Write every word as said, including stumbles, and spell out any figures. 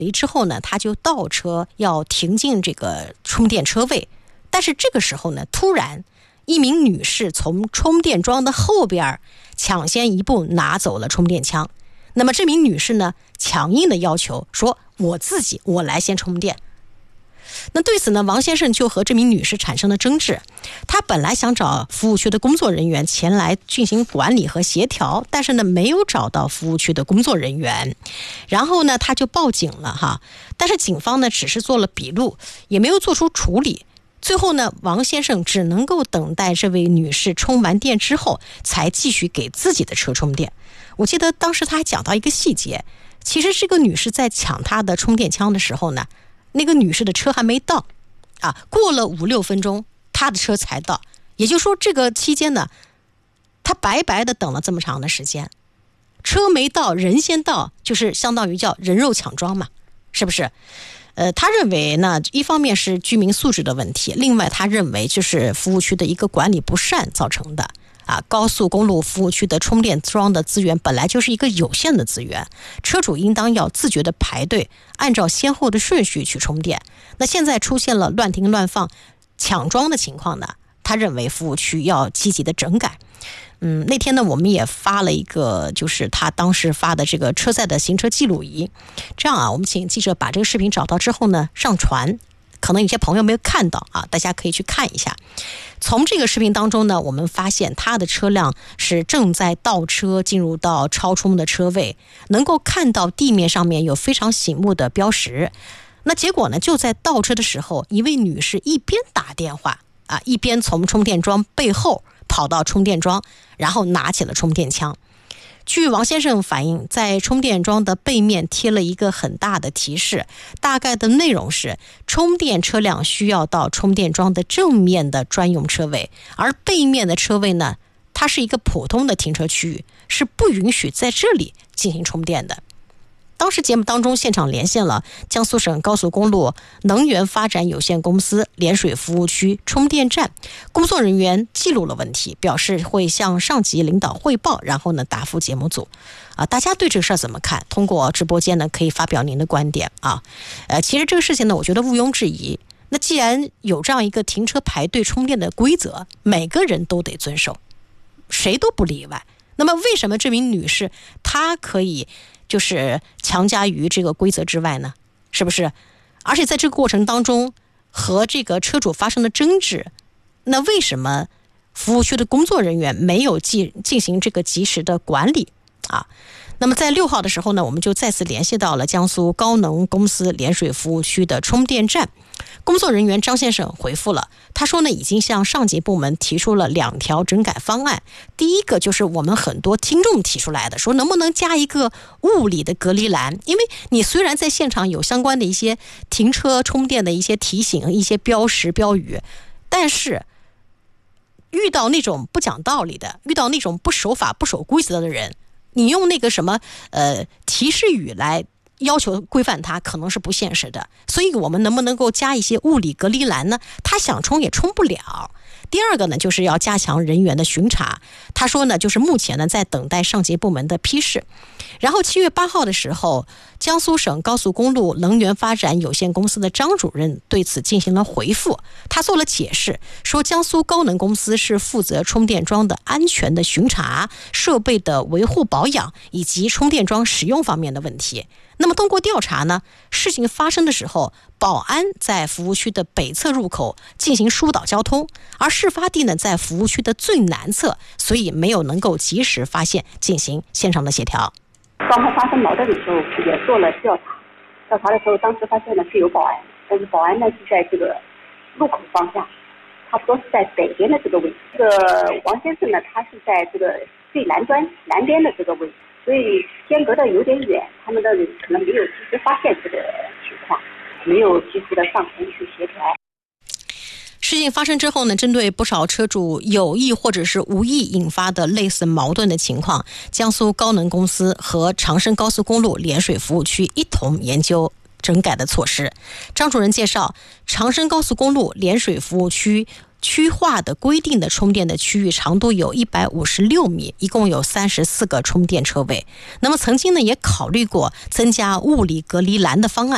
离之后呢，他就倒车要停进这个充电车位，但是这个时候呢，突然一名女士从充电桩的后边抢先一步拿走了充电枪。那么这名女士呢，强硬的要求说，我自己我来先充电。那对此呢，王先生就和这名女士产生了争执。他本来想找服务区的工作人员前来进行管理和协调，但是呢，没有找到服务区的工作人员。然后呢，他就报警了哈。但是警方呢，只是做了笔录，也没有做出处理。最后呢，王先生只能够等待这位女士充完电之后，才继续给自己的车充电。我记得当时他还讲到一个细节，其实这个女士在抢她的充电枪的时候呢，那个女士的车还没到啊，过了五六分钟她的车才到。也就是说这个期间呢，她白白的等了这么长的时间，车没到人先到，就是相当于叫人肉抢装嘛，是不是？呃，他认为呢，一方面是居民素质的问题，另外他认为就是服务区的一个管理不善造成的。啊，高速公路服务区的充电桩的资源本来就是一个有限的资源，车主应当要自觉的排队，按照先后的顺序去充电。那现在出现了乱停乱放、抢装的情况呢，他认为服务区要积极的整改。嗯，那天呢，我们也发了一个，就是他当时发的这个车载的行车记录仪。这样啊，我们请记者把这个视频找到之后呢，上传。可能有些朋友没有看到啊，大家可以去看一下。从这个视频当中呢，我们发现他的车辆是正在倒车进入到超充的车位，能够看到地面上面有非常醒目的标识。那结果呢，就在倒车的时候，一位女士一边打电话啊，一边从充电桩背后跑到充电桩，然后拿起了充电枪。据王先生反映，在充电桩的背面贴了一个很大的提示，大概的内容是充电车辆需要到充电桩的正面的专用车位，而背面的车位呢，它是一个普通的停车区域，是不允许在这里进行充电的。当时节目当中现场连线了江苏省高速公路能源发展有限公司涟水服务区充电站工作人员，记录了问题，表示会向上级领导汇报，然后呢答复节目组。啊，大家对这个事儿怎么看？通过直播间呢可以发表您的观点啊。呃，其实这个事情呢，我觉得毋庸置疑。那既然有这样一个停车排队充电的规则，每个人都得遵守，谁都不例外。那么为什么这名女士她可以就是强加于这个规则之外呢？是不是？而且在这个过程当中和这个车主发生了争执，那为什么服务区的工作人员没有进进行这个及时的管理啊？那么在六号的时候呢，我们就再次联系到了江苏高能公司涟水服务区的充电站工作人员张先生，回复了，他说呢，已经向上级部门提出了两条整改方案。第一个就是我们很多听众提出来的，说能不能加一个物理的隔离栏，因为你虽然在现场有相关的一些停车充电的一些提醒、一些标识标语，但是遇到那种不讲道理的，遇到那种不守法不守规则的人，你用那个什么呃提示语来要求规范它，可能是不现实的。所以我们能不能够加一些物理隔离栏呢？他想冲也冲不了。第二个呢，就是要加强人员的巡查。他说呢，就是目前呢在等待上级部门的批示。然后七月八号的时候，江苏省高速公路能源发展有限公司的张主任对此进行了回复，他做了解释，说江苏高能公司是负责充电桩的安全的巡查、设备的维护保养以及充电桩使用方面的问题。那么通过调查呢，事情发生的时候，保安在服务区的北侧入口进行疏导交通，而事发地呢在服务区的最南侧，所以没有能够及时发现进行现场的协调。 双方发生矛盾的时候也做了调查，调查的时候当时发现呢是有保安，但是保安呢是在这个路口方向，差不多是在北边的这个位置。这个王先生呢，他是在这个最南端南边的这个位置，所以间隔的有点远，他们的可能没有及时发现这个情况，没有及时的上前去协调。 事情发生之后呢，针对不少车主有意或者是无意引发的类似矛盾的情况，江苏高能公司和长深高速公路涟水服务区一同研究整改的措施。张主任介绍，长深高速公路涟水服务区区划的规定的充电的区域长度有一百五十六米，一共有三十四个充电车位。那么曾经呢也考虑过增加物理隔离栏的方案，